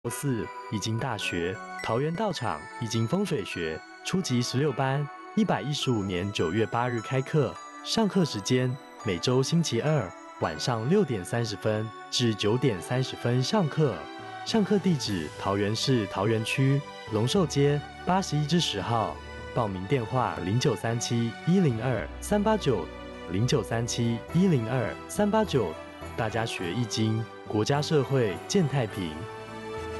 寺易经大学，桃园道场易经风水学初级16班，115年9月8日开课。上课时间每周星期二晚上6点30分至9点30分上课。上课地址：桃园市桃园区龙寿街81之10号。报名电话：0937-102-389，0937-102-389。大家学易经，国家社会健太平。